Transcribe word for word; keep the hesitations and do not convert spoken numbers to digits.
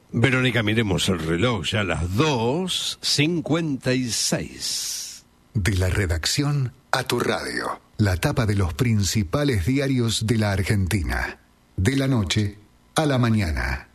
Verónica, miremos el reloj, ya a las dos cincuenta y seis. De la redacción a tu radio, la tapa de los principales diarios de la Argentina. De la noche a la mañana.